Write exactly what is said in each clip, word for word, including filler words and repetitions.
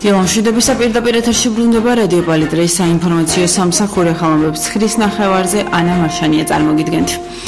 დილამშვიდობისა პირდაპირ ეთერში ბრუნდება რადიო პოლიტრის საინფორმაციო სამსახური ხალხობებს ცხრის ნახევარზე ანა მარშანია წარმოგიდგენთ.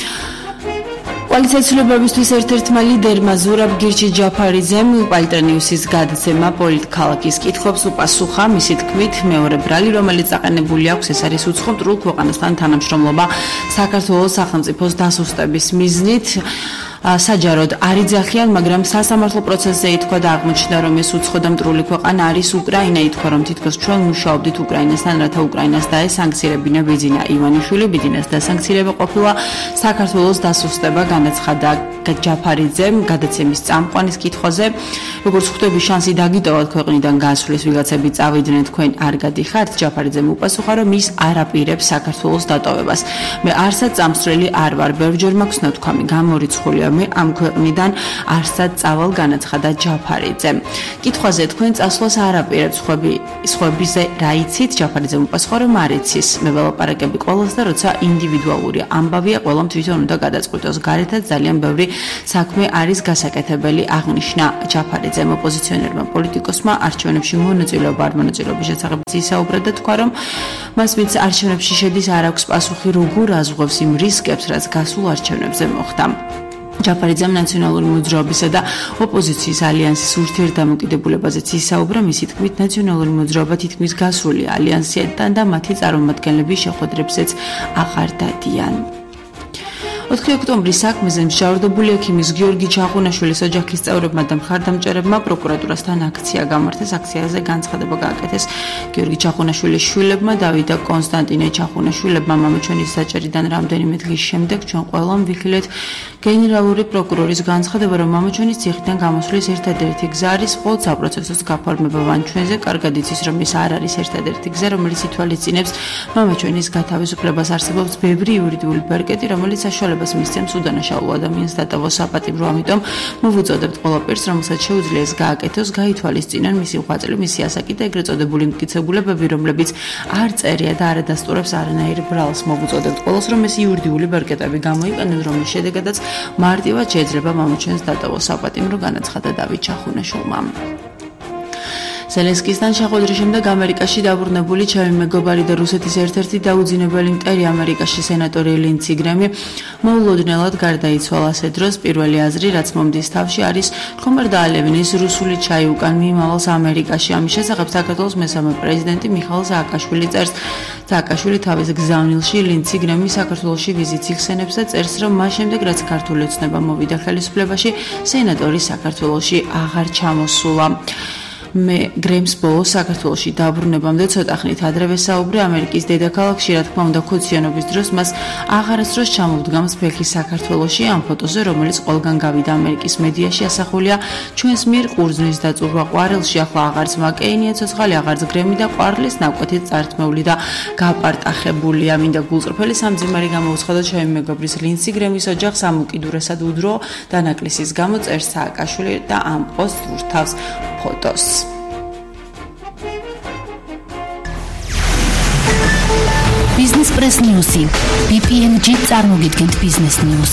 პოლიციის ცვლილებებისთვის ერთ-ერთმა ლიდერმა ზურაბ გირჩი ჯაფარიძემ პოლიტრენიუსის გადაცემა პოლიტქალაქის კითხვებს უპასუხა. მისი თქმით, მეორე ბრალი, რომელიც აყენებული აქვს, ეს არის უცხო მტრულ ქვეყანასთან თანამშრომლობა საქართველოს სახელმწიფოს დასუსტების მიზნით. საჯაროდ არ იძახიან, მაგრამ სასამართლო პროცესზე ითქვა და აღმოჩნდა, რომ ეს უცხო და მტრული ქვეყანა არის უკრაინა. ითქვა, რომ თითქოს ჩვენ მუშაობდით უკრაინასთან, რათა უკრაინას დაესანქცირებინა ბიძინა ივანიშვილი. ბიძინას დასანქცირება ყოფილა საქართველოს დასუსტება, განაცხადა ჯაფარიძემ გადაცემის წამყვანის კითხვაზე. როგორც ხვდები, შანსი დაგიტოვოთ ქვეყნიდან გასვლის, ვიღაცები წავიდნენ, თქვენ არ გადიხართ. ჯაფარიძემ უპასუხა, რომ ის არ აპირებს საქართველოს დატოვებას. მე არსად წამსვლელი არ ვარ, ბევრჯერ მაქვს ნათქვამი, გამორიცხულია მე ამ ქვეყნიდან არსად წავალ, განაცხადა ჯაფარიძემ. კითხვაზე თქვენ წასვლას არ აპირებთ, სხვები სხვებიზე რა იცით? ჯაფარიძემ უპასუხა, რომ არ იცის. მე ველაპარაკები ყველას და როცა ინდივიდუალურია ამბავია, ყველამ თვითონ უნდა გადაწყვიტოს. გარეთაც ძალიან ბევრი საქმე არის გასაკეთებელი, აღნიშნა ჯაფარიძემ. ოპოზიციონერმა პოლიტიკოსმა არჩევნებში მონაწილეობა არ მონაწილეობის შესახებ ისაუბრა და თქვა, რომ მას ვინც არჩევნებში შედის, არ აქვს პასუხი, როგორ აზღვევს იმ რისკებს, რაც გასულ არჩევნებზე მოხდა. ჯაფარიძემ ნაციონალური მოძრაობისა და ოპოზიციის ალიანსის ურთიერთდამოკიდებულებაზეც ისაუბრა. მისი თქმით, ნაციონალური მოძრაობა თითქმის გასული ალიანსიდან და მათი წარმომადგენლების შეხვედრებზეც აღარ დადიან. ოთხი ოქტომბრის საქმეზე მსჯავრდებული ექიმის გიორგი ჩახუნაშვილის ოჯახის წევრებმა და მხარდამჭერებმა პროკურატურასთან აქცია გამართეს. აქციაზე განცხადება გააკეთეს გიორგი ჩახუნაშვილის შვილებმა, დავით და კონსტანტინე ჩახუნაშვილებმა. მამაჩვენის საჭერიდან რამდენიმე დღის შემდეგ ჩვენ ყველამ ვიხილეთ გენერალური პროკურორის განცხადება, რომ მამაჩვენის ციხიდან გამოსვლის ერთადერთი გზა არის მხოლოდ საპროცესოს გაფორმება. ვან ჩვენზე კარგად იცის, რომ ეს არ არის ერთადერთი გზა, რომელიც ითვალისწინებს მამაჩვენის გათავისუფლებას. არსებობს ბევრი იურიდიული ბერკეტი, რომელიც საშუალებას მისცემს უდანაშაულო ადამიანს დატოვოს საპატიმრო. ამიტომ მოვუწოდებთ ყველა პირს, რომელსაც შეუძლია ეს გააკეთოს, გაითვალისწინონ მისი ღვაწლი, მისი ასაკი და ეგრეთ წოდებული მტკიცებულებები, რომლებიც არ წერია და არ ადასტურებს არანაირ ბრალს. მოვუწოდებთ ყველას, რომ ეს იურიდიული ბერკეტები გამოიყენონ, რომლის შედეგადაც მარტივად შეიძლება მამაჩვენს დატოვოს საპატიმრო, განაცხადა დავით ჩახუნაშვილმა. ზელენსკისთან შეხვედრის შემდეგ ამერიკაში დაბრუნებული ჩემი მეგობარი და რუსეთის ერთ-ერთი დაუძინებელი მტერი ამერიკაში სენატორი ლინდსი გრემი მოულოდნელად გარდაიცვალა. ასეთ დროს პირველი აზრი, რაც მომდის თავში, არის ხომ არ დაალევინის რუსული ჩაი უკან მიმავალს ამერიკაში. ამის შესახებ საქართველოს მესამე პრეზიდენტი მიხაილ სააკაშვილი წერს. სააკაშვილი თავის გზავნილში ლინდსი გრემი საქართველოში ვიზიტს იხსენებს და წერს, რომ მას შემდეგ, რაც ქართული ოცნება მოვიდა ხელისუფლებაში, სენატორი საქართველოში აღარ ჩამოსულა. მე გრემს ბოლოს საქართველოში დაბრუნებამდე ცოტა ხნით ადრევე საუბრე ამერიკის დედაქალაქში, რა თქმა უნდა ქოციანობის დროს მას აღარასდროს ჩამოვდგამს ფეხი საქართველოში. ამ ფოტოზე, რომელიც ყველგან გავიდა ამერიკის მედიაში, ასახულია ჩვენს მიერ ყურძნის დაწურვა ყვარელში. ახლა აღარც მაკეინია ცოცხალი, აღარც გრემი და ყვარლის ნაკვეთით წართმეული და გაპარტახებულია. მინდა გულწრფელი სამძიმარი გამოუცხადოთ ჩემი მეგობრის ლინდსი გრემის ოჯახს ამ უკიდურესად უდრო დანაკლისის გამო, წერს სააკაშვილი და ამ პოსტს ურთავს ფოტოს. Business Press News. ბი პი ენ ჯი წარმოგიდგენთ Business News.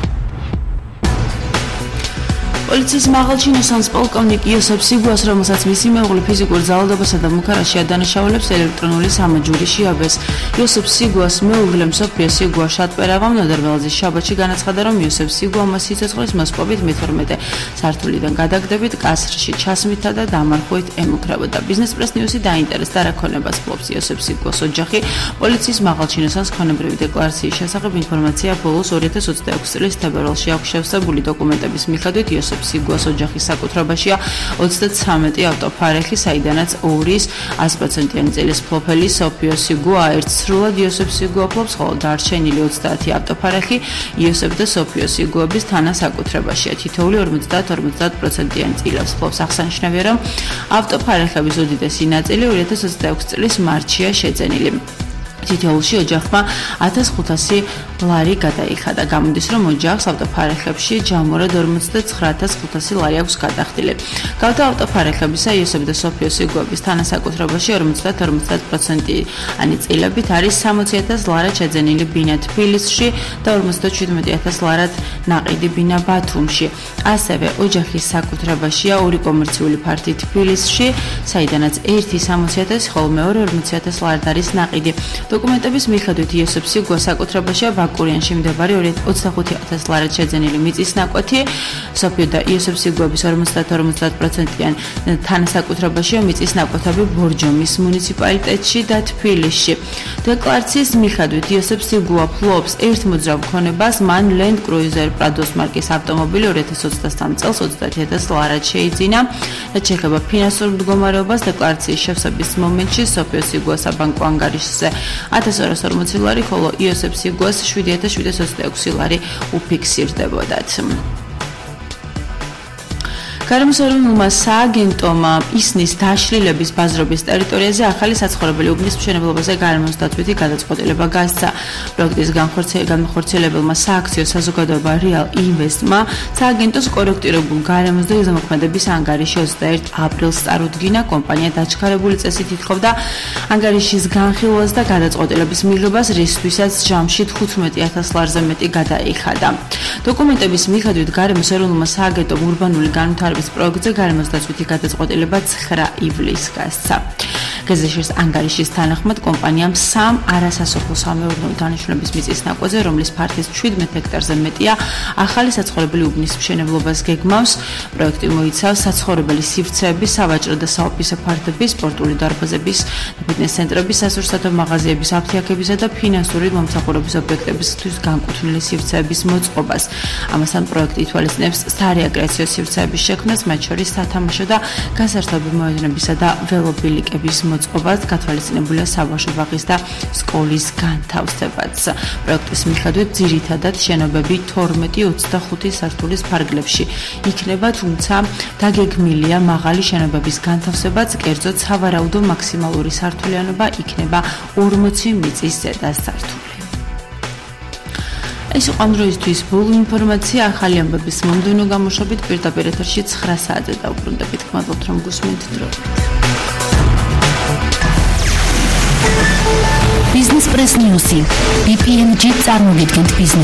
პოლიციის მაღალჩინოსანს პოლკოვნიკ იოსებ სიგუას, რომელსაც მისი მეუღლე ფიზიკურ ძალადობასა და მუქარაში ადანაშაულებს, ელექტრონული სამაჯური შეაბეს. იოსებ სიგუას მეუღლე მსოფიო სიგუა შატპერავამ ნოდარველაძის შაბათში განაცხადა, რომ იოსებ სიგუამ სიცოცხლის მოსპობით მეთორმეტე სართულიდან გადაგდებით კასრში ჩასმითა და დამარხვით ემუქრებოდა. Business Press News-ი დაინტერესდა რა ქონებას ფლობს იოსებ სიგუას ოჯახი. პოლიციის მაღალჩინოსანს ქონებრივი დეკლარაციის შესახებ ინფორმაცია ბოლოს ორი ათას ოცდაექვსი წლის თებერვალში აქვს შევსებული. დოკუმენტების მიხედვით იოსებ სიგუას ოჯახის საკუთრებაშია ოცდათვრამეტი ავტოფარეხი, საიდანაც ორის ათი პროცენტიანი წილის ფლოფელი სოფიო სიგუა ერთ სრულად იოსებ სიგუა ფლობს, ხოლო დარჩენილი ოცდაათი ავტოფარეხი იოსებ და სოფიო სიგუების თანასაკუთრებაშია. თითოეული ორმოცდაათ ორმოცდაათ პროცენტიანი წილებს ფლობს. აღსანიშნავია, რომ ავტოფარეხების უდიდესი ნაწილი ორი ათას ოცდაექვსი წლის მარტშია შეძენილი. თითოეულში ოჯახმა ათას ხუთასი ლარი გადაიხადა. გამოდის, რომ ოჯახს ავტოფარეხებში ჯამურად ორმოცდაცხრა ათას ხუთასი ლარი აქვს გადახდილი. გავდა ავტოფარეხებისა იოსებ და სოფიო სიგოების თანასაკუთრებაში ორმოცდათ-ორმოცდათ პროცენტიანი წილებით არის სამოცი ათას ლარად შეძენილი ბინა თბილისში და ორმოცდაშვიდმეტი ათას ლარად ნაყიდი ბინა ბათუმში. ასევე ოჯახის საკუთრებაშია ორი კომერციული ფართი თბილისში, საიდანაც ერთი სამოცი ათასი, ხოლო მეორე ორმოცი ათას ლარად არის ნაყიდი. დოკუმენტების მიხედვით იოსებ სიგუას საკუთრებაშია ბაკურიანში მდებარე ოცდახუთი ათას ლარად შეძენილი მიწის ნაკვეთი, სოფიო და იოსებ სიგუების ორმოცდათ-ორმოცდათ პროცენტიან თანასაკუთრებაშია მიწის ნაკვეთები ბორჯომის მუნიციპალიტეტში და თბილისში. დეკლარაციის მიხედვით იოსებ სიგუა ფლობს ერთ მოძრავ ქონებას, მან Land Cruiser Prados მარკის ავტომობილი ორი ათას ოცდასამ წელს ოცდაათი ათას ლარად შეიძინა. რაც შეეხება ფინანსურ მდგომარეობას, დეკლარაციის შევსების მომენტში სოფიო სიგუას საბანკო ანგარიშზე ათას ორას ორმოცი ლარი, ხოლო იოსებ სიგუას შვიდი ათას შვიდას ოცდაექვსი ლარი უფიქსირდებოდათ. გარემოსერვინულმა სააგენტომ ისნის დაშლილების ბაზრობის ტერიტორიაზე ახალი საცხოვრებელი უბნის მშენებლობაზე გარემოს დაცვითი გადაწყვეტილება გასცა. პროექტის განხორციელებელმა სააქციო საზოგადოება Real Investma სააგენტოს კორექტირებულ გარემოს და ზემოქმედების ანგარიში ოცდაერთი აპრილს წარუდგინა. კომპანია დაჩქარებული წესით ითხოვდა ანგარიშის განხილვას და გადაწყვეტილების მიღებას, რისთვისაც ჯამში თხუთმეტი ათას ლარზე მეტი გადაიხადა. დოკუმენტების მიხედვით გარემოსერვინულმა სააგენტომ ურბანული განვითარების პროექტზე გარემოს დაცვითი გადაწყვეტილება ცხრა ივლისს გასცა. გეზეშის ანგარიშის თანახმად კომპანიამ სამ არასასოფლო სამეურნეო დანიშნულების მიწის ნაკვეთზე, რომლის ფართიც შვიდმეტ ჰექტარზე მეტია, ახალი საცხოვრებელი უბნის მშენებლობას გეგმავს. პროექტი მოიცავს საცხოვრებელი სივრცეების, სავაჭრო და საოფისე ფართების, სპორტული დარბაზების, ფიტნეს ცენტრების, სასურსათო მაღაზიების, აფთიაქებისა და ფინანსური მომსახურების ობიექტებისთვის განკუთვნილი სივრცეების მოწყობას. ამასთან პროექტი ითვალისწინებს სარეაკრეაციო სივრცეების შექმნას, მათ შორის სათამაშო და გასართობი მოედნებისა და ველობილიკების მოწყობას, გათვალისწინებულია საბავშვო ბაღის და სკოლის განთავსებაც. პროექტის მიხედვით ძირითადად შენობები თორმეტი ოცდახუთი სართულის ფარგლებში იქნება, თუმცა დაგეგმილია მაღალი შენობების განთავსებაც, კერძოდ სავარაუდო მაქსიმალური სართულიანობა იქნება ორმოცი მიწის ზედა სართული. ეს იყო ამ დროისთვის ბოლო ინფორმაცია. ახალი ამბების მომდევნო გამოშვებით პირდაპირ ეთერში ცხრა საათზე დავუბრუნდებით. გმადლობთ, რომ გусმენთ დროებით. Business Press News-ი ბი პი ენ ჯი წარმოგიდგენთ ბიზნეს